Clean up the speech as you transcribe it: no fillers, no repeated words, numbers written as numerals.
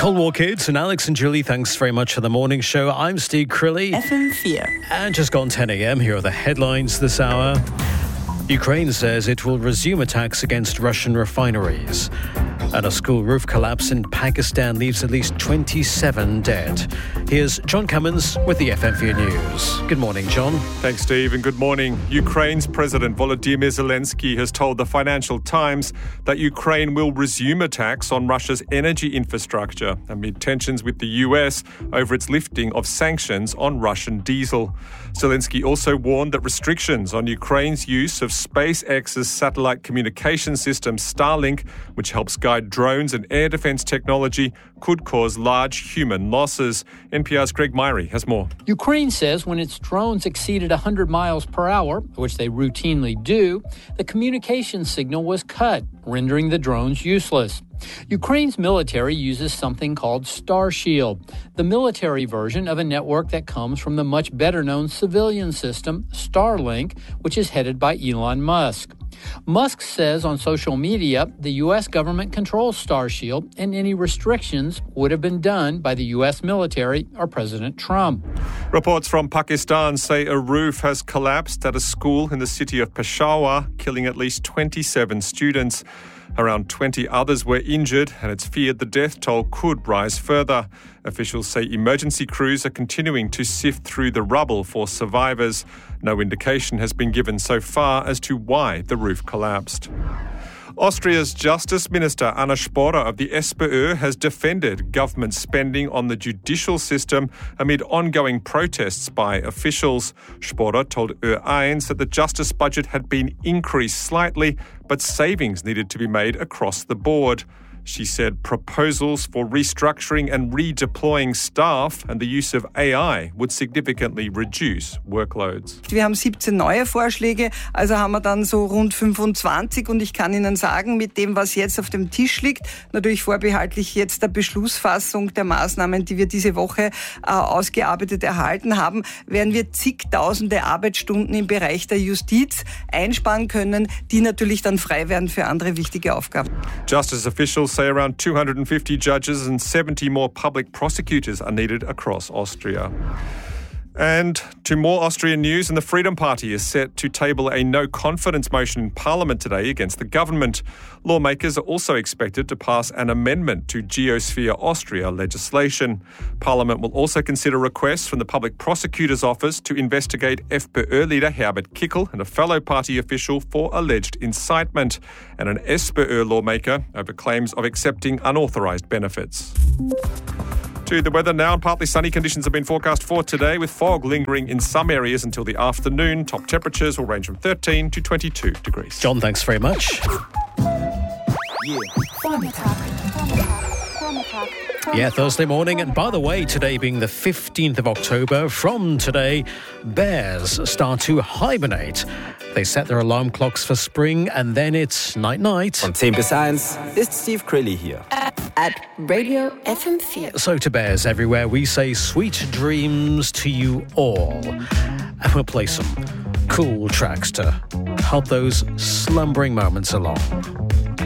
Cold War Kids and Alex and Julie, thanks very much for the morning show. I'm Steve Crilly. FM4. And just gone 10 a.m. Here are the headlines this hour. Ukraine says it will resume attacks against Russian refineries. And a school roof collapse in Pakistan leaves at least 27 dead. Here's John Cummins with the FM4 News. Good morning, John. Thanks, Steve, and good morning. Ukraine's President Volodymyr Zelensky has told the Financial Times that Ukraine will resume attacks on Russia's energy infrastructure amid tensions with the US over its lifting of sanctions on Russian diesel. Zelensky also warned that restrictions on Ukraine's use of SpaceX's satellite communication system Starlink, which helps guide drones and air defense technology, could cause large human losses. NPR's Greg Myrie has more. Ukraine says when its drones exceeded 100 miles per hour, which they routinely do, the communication signal was cut, rendering the drones useless. Ukraine's military uses something called Starshield, the military version of a network that comes from the much better-known civilian system, Starlink, which is headed by Elon Musk. Musk says on social media the U.S. government controls Starshield and any restrictions would have been done by the U.S. military or President Trump. Reports from Pakistan say a roof has collapsed at a school in the city of Peshawar, killing at least 27 students. Around 20 others were injured, and it's feared the death toll could rise further. Officials say emergency crews are continuing to sift through the rubble for survivors. No indication has been given so far as to why the roof collapsed. Austria's Justice Minister Anna Sporer of the SPÖ has defended government spending on the judicial system amid ongoing protests by officials. Sporer told Ö1 that the justice budget had been increased slightly, but savings needed to be made across the board. She said proposals for restructuring and redeploying staff and the use of AI would significantly reduce workloads. Wir haben 17 neue Vorschläge, also haben wir dann so rund 25 und ich kann Ihnen sagen, mit dem, was jetzt auf dem Tisch liegt, natürlich vorbehaltlich jetzt der Beschlussfassung der Maßnahmen, die wir diese Woche ausgearbeitet erhalten haben, werden wir zigtausende Arbeitsstunden im Bereich der Justiz einsparen können, die natürlich dann frei werden für andere wichtige Aufgaben. Justice officials say around 250 judges and 70 more public prosecutors are needed across Austria. And to more Austrian news, and the Freedom Party is set to table a no-confidence motion in Parliament today against the government. Lawmakers are also expected to pass an amendment to Geosphere Austria legislation. Parliament will also consider requests from the Public Prosecutor's Office to investigate FPÖ leader Herbert Kickl and a fellow party official for alleged incitement, and an SPÖ lawmaker over claims of accepting unauthorised benefits. To the weather now, and partly sunny conditions have been forecast for today, with fog lingering in some areas until the afternoon. Top temperatures will range from 13 to 22 degrees. John, thanks very much. Yeah, Thursday morning. And by the way, today being the 15th of October, from today, bears start to hibernate. They set their alarm clocks for spring, and then it's night-night. Von 10 bis 1 ist Steve Crilly here. At Radio FM4. So to bears everywhere, we say sweet dreams to you all. And we'll play some cool tracks to help those slumbering moments along.